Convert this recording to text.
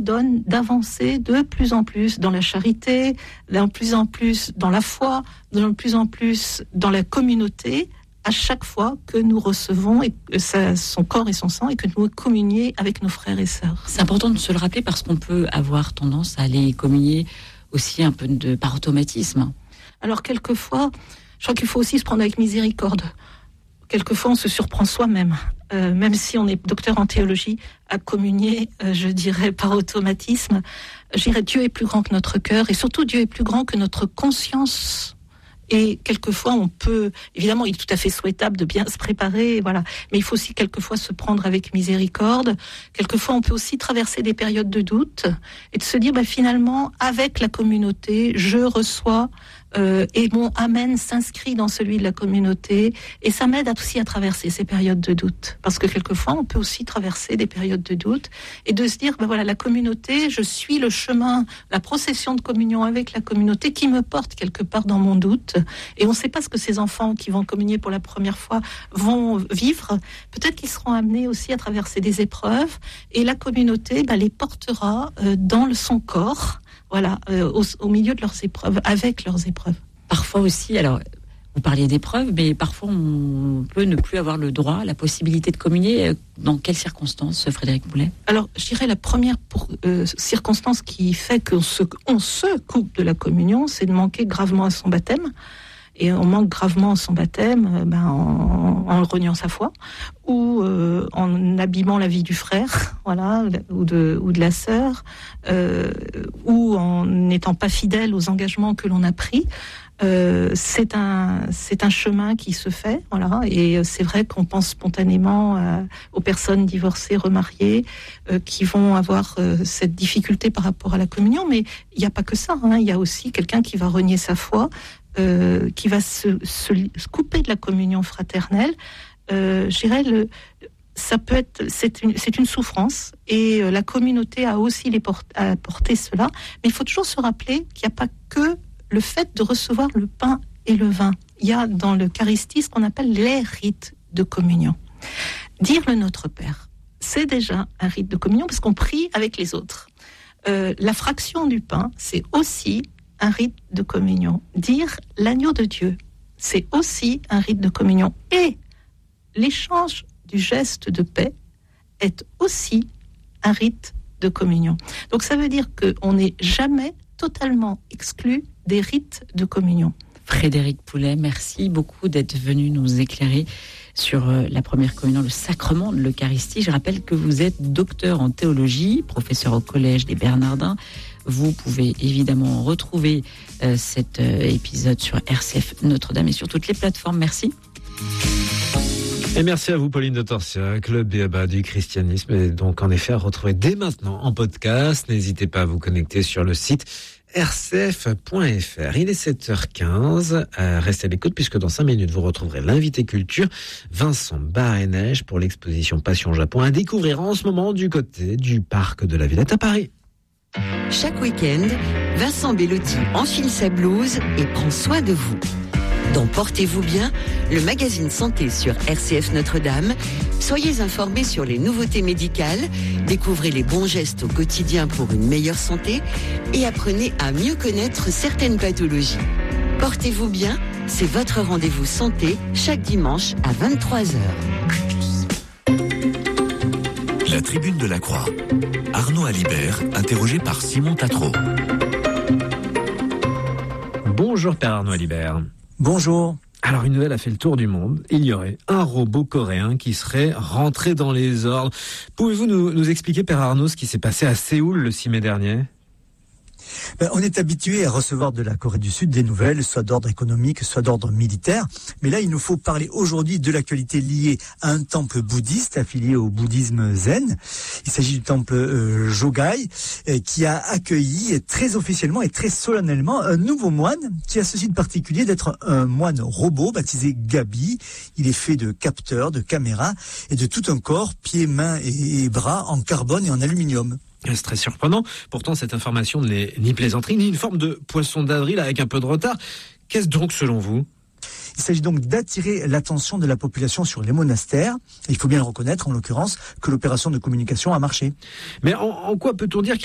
donne d'avancer de plus en plus dans la charité, de plus en plus dans la foi, de plus en plus dans la communauté, à chaque fois que nous recevons son corps et son sang et que nous communions avec nos frères et sœurs. C'est important de se le rappeler parce qu'on peut avoir tendance à aller communier aussi un peu par automatisme. Alors quelquefois, je crois qu'il faut aussi se prendre avec miséricorde. Quelquefois, on se surprend soi-même, même si on est docteur en théologie, à communier, je dirais, par automatisme. Je dirais, Dieu est plus grand que notre cœur, et surtout, Dieu est plus grand que notre conscience. Et quelquefois, on peut, évidemment, il est tout à fait souhaitable de bien se préparer, voilà. Mais il faut aussi quelquefois se prendre avec miséricorde. Quelquefois, on peut aussi traverser des périodes de doute et de se dire, finalement, avec la communauté, je reçois et mon amen s'inscrit dans celui de la communauté, et ça m'aide aussi à traverser ces périodes de doute, parce que quelquefois on peut aussi traverser des périodes de doute et de se dire la communauté, je suis le chemin, la procession de communion avec la communauté qui me porte quelque part dans mon doute, et on ne sait pas ce que ces enfants qui vont communier pour la première fois vont vivre. Peut-être qu'ils seront amenés aussi à traverser des épreuves, et la communauté les portera dans son corps. Voilà, au milieu de leurs épreuves, avec leurs épreuves. Parfois aussi, alors, vous parliez d'épreuves, mais parfois on peut ne plus avoir le droit, la possibilité de communier. Dans quelles circonstances, Frédéric Boulet ? Alors, je dirais la première circonstance qui fait qu'on se coupe de la communion, c'est de manquer gravement à son baptême. Et on manque gravement à son baptême en reniant sa foi, ou en abîmant la vie du frère, voilà, ou de la sœur, ou en n'étant pas fidèle aux engagements que l'on a pris. C'est un chemin qui se fait, voilà, et c'est vrai qu'on pense spontanément aux personnes divorcées, remariées, qui vont avoir cette difficulté par rapport à la communion, mais il n'y a pas que ça, il y a aussi quelqu'un qui va renier sa foi, qui va se couper de la communion fraternelle. Je dirais c'est une souffrance, et la communauté a aussi porté cela, mais il faut toujours se rappeler qu'il n'y a pas que le fait de recevoir le pain et le vin. Il y a dans l'Eucharistie ce qu'on appelle les rites de communion. Dire le Notre Père, c'est déjà un rite de communion parce qu'on prie avec les autres. La fraction du pain, c'est aussi un rite de communion. Dire l'agneau de Dieu, c'est aussi un rite de communion. Et l'échange du geste de paix est aussi un rite de communion. Donc ça veut dire qu'on n'est jamais totalement exclu des rites de communion. Frédéric Boulet, merci beaucoup d'être venu nous éclairer sur la première communion, le sacrement de l'Eucharistie. Je rappelle que vous êtes docteur en théologie, professeur au Collège des Bernardins. Vous pouvez évidemment retrouver cet épisode sur RCF Notre-Dame et sur toutes les plateformes. Merci. Et merci à vous, Pauline de Torsiac. Le B.A.B.A. du christianisme est donc en effet à retrouver dès maintenant en podcast. N'hésitez pas à vous connecter sur le site rcf.fr. Il est 7h15. Restez à l'écoute puisque dans 5 minutes, vous retrouverez l'invité culture, Vincent Barré-Neige, pour l'exposition Passion Japon, à découvrir en ce moment du côté du parc de la Villette à Paris. Chaque week-end, Vincent Bellotti enfile sa blouse et prend soin de vous. Dans Portez-vous bien, le magazine santé sur RCF Notre-Dame, soyez informés sur les nouveautés médicales, découvrez les bons gestes au quotidien pour une meilleure santé et apprenez à mieux connaître certaines pathologies. Portez-vous bien, c'est votre rendez-vous santé chaque dimanche à 23h. La Tribune de la Croix. Arnaud Alibert, interrogé par Simon Tatro. Bonjour Père Arnaud Alibert. Bonjour. Alors une nouvelle a fait le tour du monde. Il y aurait un robot coréen qui serait rentré dans les ordres. Pouvez-vous nous expliquer, Père Arnaud, ce qui s'est passé à Séoul le 6 mai dernier ? On est habitué à recevoir de la Corée du Sud des nouvelles, soit d'ordre économique, soit d'ordre militaire. Mais là, il nous faut parler aujourd'hui de l'actualité liée à un temple bouddhiste affilié au bouddhisme zen. Il s'agit du temple Jogai, qui a accueilli très officiellement et très solennellement un nouveau moine qui a ceci de particulier d'être un moine robot baptisé Gabi. Il est fait de capteurs, de caméras et de tout un corps, pieds, mains et bras en carbone et en aluminium. C'est très surprenant. Pourtant, cette information n'est ni plaisanterie, ni une forme de poisson d'avril avec un peu de retard. Qu'est-ce donc selon vous ? Il s'agit donc d'attirer l'attention de la population sur les monastères. Et il faut bien le reconnaître, en l'occurrence, que l'opération de communication a marché. Mais en quoi peut-on dire qu'il